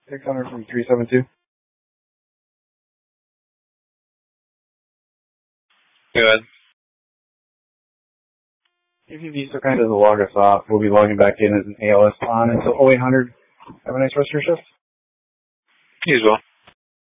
600 from 372. Go ahead. If you'd be so kind as to log us off, we'll be logging back in as an ALS on until 0800. Have a nice rest of your shift. You as well.